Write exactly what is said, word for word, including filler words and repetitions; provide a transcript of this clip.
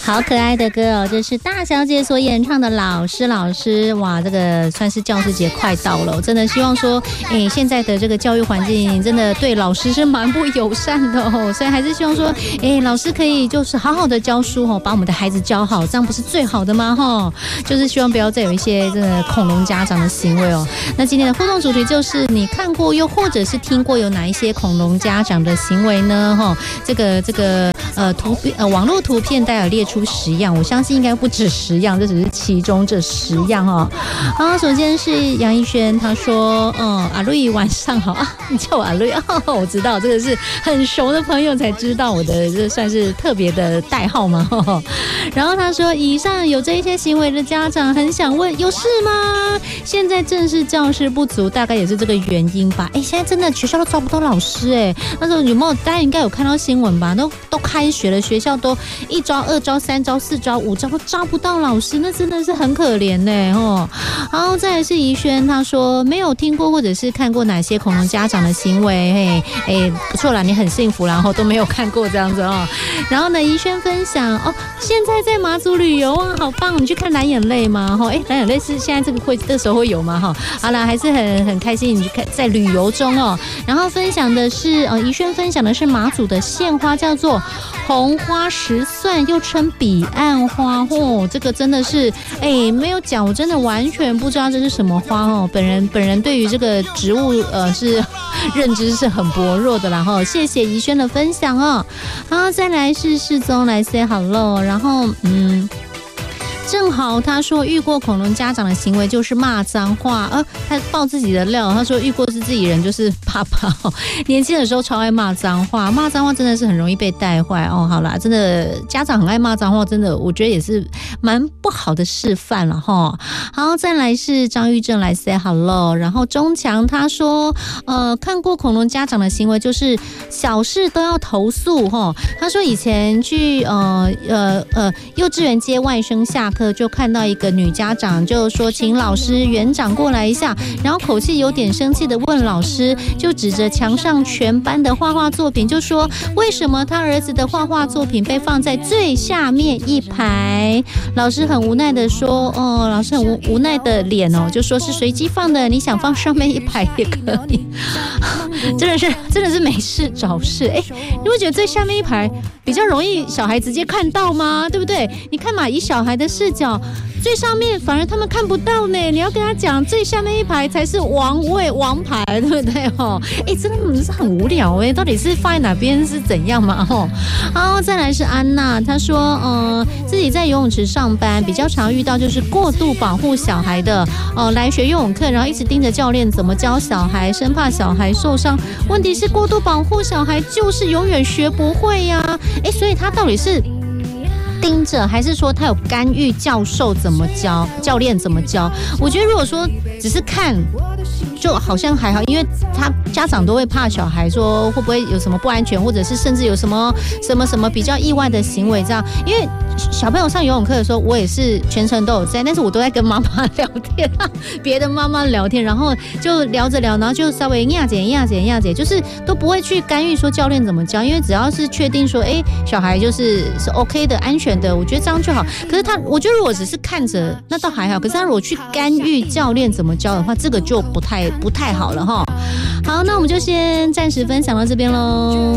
好可爱的歌哦，这是大小姐所演唱的老师老师。哇，这个算是教师节快到了，我真的希望说哎，现在的这个教育环境真的对老师是蛮不友善的哦，所以还是希望说哎，老师可以就是好好的教书哦，把我们的孩子教好，这样不是最好的吗？哈，就是希望不要再有一些这个恐龙家长的行为哦。那今天的互动主题就是你看过又或者是听过有哪一些恐龙家长的行为呢？哈，这个这个呃图呃网络图片大家有列出十样，我相信应该不止十样，这只是其中这十样哦。好，首先是杨逸轩，他说嗯，阿瑞晚上好啊，你叫我阿瑞哦，我知道这个是很熟的朋友才知道我的，这算是特别的代号嘛。然后他说以上有这一些行为的家长很想问有事吗？现在正是教师不足，大概也是这个原因吧。哎，现在真的学校都招不到老师哎，那时候有没有大家应该有看到新闻吧？都都开学了，学校都一招二招三招四招五招都招不到老师，那真的是很可怜呢哦。好，再来是怡轩，他说没有听过或者是看过哪些恐龙家长的行为，嘿，哎，不错啦，你很幸福，然后都没有看过这样子哦。然后呢，怡轩分享哦，现在在马祖旅游啊，好棒！你去看蓝眼泪吗？哈，哎，蓝眼泪是现在这个会这时候会有吗？哈，好啦，还是很很开心，你去看在旅游中哦。然后分享的是呃，怡轩分享的是马祖的县花，叫做红花石蒜，又称彼岸花哦。这个真的是哎，没有讲，我真的完全不知道这是什么花哦。本人本人对于这个植物呃是认知是很薄弱的啦哈。谢谢怡轩的分享哦。好，再来是世宗来 say hello， 然后嗯。正好他说遇过恐龙家长的行为就是骂脏话，呃，他爆自己的料，他说遇过是自己人就是爸爸哦，年轻的时候超爱骂脏话，骂脏话真的是很容易被带坏哦。好啦，真的家长很爱骂脏话，真的我觉得也是蛮不好的示范了哈。好，再来是张玉正来 say hello， 然后钟强他说呃看过恐龙家长的行为就是小事都要投诉哈。他说以前去呃呃呃幼稚园接外甥下课。就看到一个女家长就说请老师园长过来一下，然后口气有点生气的问老师，就指着墙上全班的画画作品就说为什么他儿子的画画作品被放在最下面一排。老师很无奈的说哦，老师很 无, 无奈的脸哦，就说是随机放的，你想放上面一排也可以。真的是真的是没事找事哎，你会觉得最下面一排比较容易小孩直接看到吗？对不对？你看嘛，以小孩的视角，最上面反而他们看不到呢。你要跟他讲，最下面一排才是王位王牌，对不对？哦，哎，真的是很无聊哎，到底是放在哪边是怎样嘛？哦，好，再来是安娜，她说，嗯、呃，自己在游泳池上班，比较常遇到就是过度保护小孩的，哦、呃，来学游泳课，然后一直盯着教练怎么教小孩，生怕小孩受伤。问题是过度保护小孩就是永远学不会呀、啊，哎，所以他到底是盯着，还是说他有干预教授怎么教，教练怎么教？我觉得如果说只是看，就好像还好，因为他家长都会怕小孩说会不会有什么不安全，或者是甚至有什么什么什么比较意外的行为这样。因为小朋友上游泳课的时候，我也是全程都有在，但是我都在跟妈妈聊天，别的妈妈聊天，然后就聊着聊，然后就稍微亚姐亚姐亚姐，就是都不会去干预说教练怎么教，因为只要是确定说，哎，小孩就是是 OK 的、安全的，我觉得这样就好。可是他，我觉得如果只是看着，那倒还好。可是他如果去干预教练怎么教的话，这个就不太不太好了哈。好，那我们就先暂时分享到这边喽。